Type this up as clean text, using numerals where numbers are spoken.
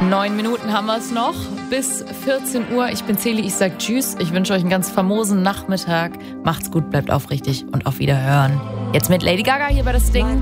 9 Minuten haben wir es noch. Bis 14 Uhr. Ich bin Celi, ich sag Tschüss. Ich wünsche euch einen ganz famosen Nachmittag. Macht's gut, bleibt aufrichtig und auf Wiederhören. Jetzt mit Lady Gaga hier bei das Ding.